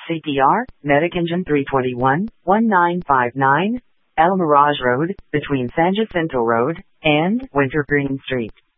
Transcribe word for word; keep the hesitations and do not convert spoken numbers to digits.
C P R, Medic Engine three twenty-one, nineteen fifty-nine, El Mirage Road, between San Jacinto Road and Wintergreen Street.